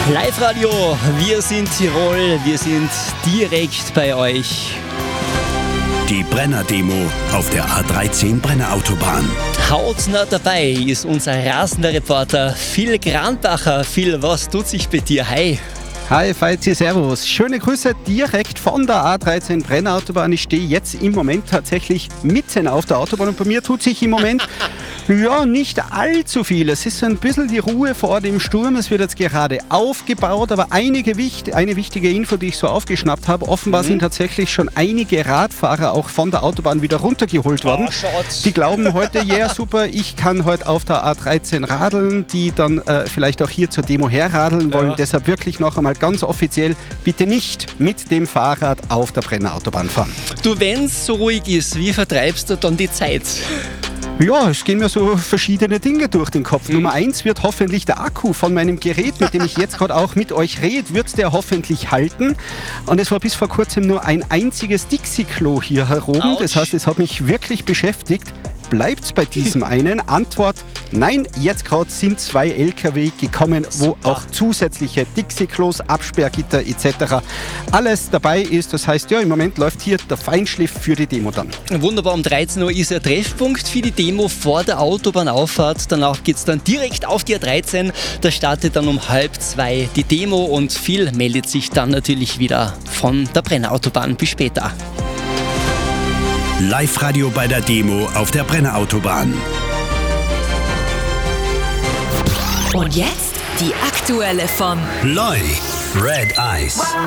Live-Radio, wir sind Tirol, wir sind direkt bei euch. Die Brenner-Demo auf der A13 Brenner-Autobahn. Hautnah dabei ist unser rasender Reporter Phil Granbacher. Phil, was tut sich bei dir? Hi. Hi, Feizi, servus. Schöne Grüße direkt von der A13 Brenner-Autobahn. Ich stehe jetzt im Moment tatsächlich mitten auf der Autobahn und bei mir tut sich im Moment nicht allzu viel. Es ist so ein bisschen die Ruhe vor dem Sturm. Es wird jetzt gerade aufgebaut, aber eine wichtige Info, die ich so aufgeschnappt habe, offenbar sind tatsächlich schon einige Radfahrer auch von der Autobahn wieder runtergeholt worden. Die glauben heute, super, ich kann heute auf der A13 radeln, die dann vielleicht auch hier zur Demo herradeln wollen. Deshalb wirklich noch einmal ganz offiziell, bitte nicht mit dem Fahrrad auf der Brenner-Autobahn fahren. Du, wenn es so ruhig ist, wie vertreibst du dann die Zeit? Ja, es gehen mir so verschiedene Dinge durch den Kopf. Nummer 1 wird hoffentlich der Akku von meinem Gerät, mit dem ich jetzt gerade auch mit euch rede, wird der hoffentlich halten. Und es war bis vor kurzem nur ein einziges Dixie-Klo hier herum. Das heißt, es hat mich wirklich beschäftigt. Bleibt es bei diesem einen? Antwort: Nein, jetzt gerade sind 2 LKW gekommen, wo auch zusätzliche Dixie-Klos, Absperrgitter etc. alles dabei ist. Das heißt, im Moment läuft hier der Feinschliff für die Demo dann. Wunderbar, um 13 Uhr ist der Treffpunkt für die Demo vor der Autobahnauffahrt. Danach geht es dann direkt auf die A13. Da startet dann um 1:30 die Demo und Phil meldet sich dann natürlich wieder von der Brennerautobahn. Bis später. Live-Radio bei der Demo auf der Brenner-Autobahn. Und jetzt die aktuelle von Loi, Red Eyes.